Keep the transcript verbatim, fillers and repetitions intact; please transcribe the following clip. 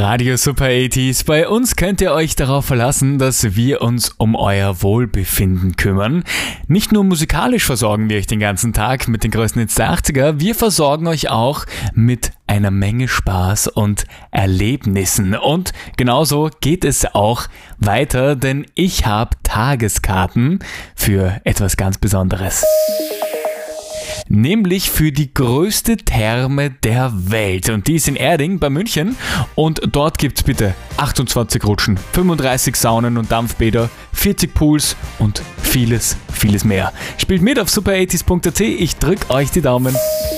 Radio Super achtziger. Bei uns könnt ihr euch darauf verlassen, dass wir uns um euer Wohlbefinden kümmern. Nicht nur musikalisch versorgen wir euch den ganzen Tag mit den größten Hits der achtziger, wir versorgen euch auch mit einer Menge Spaß und Erlebnissen. Und genauso geht es auch weiter, denn ich habe Tageskarten für etwas ganz Besonderes. Nämlich für die größte Therme der Welt. Und die ist in Erding bei München. Und dort gibt's bitte achtundzwanzig Rutschen, fünfunddreißig Saunen und Dampfbäder, vierzig Pools und vieles, vieles mehr. Spielt mit auf super achtziger punkt at. Ich drück euch die Daumen.